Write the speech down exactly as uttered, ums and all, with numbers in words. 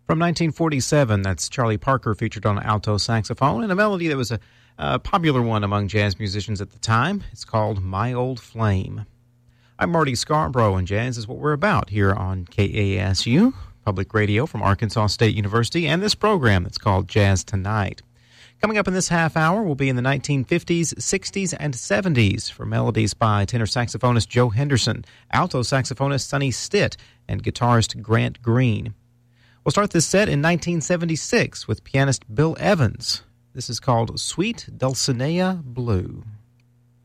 From nineteen forty-seven, that's Charlie Parker featured on alto saxophone, and a melody that was a, a popular one among jazz musicians at the time. It's called My Old Flame. I'm Marty Scarborough, and jazz is what we're about here on K A S U, public radio from Arkansas State University, and this program that's called Jazz Tonight. Coming up in this half hour will be in the nineteen fifties, sixties, and seventies for melodies by tenor saxophonist Joe Henderson, alto saxophonist Sonny Stitt, and guitarist Grant Green. We'll start this set in nineteen seventy-six with pianist Bill Evans. This is called Sweet Dulcinea Blue.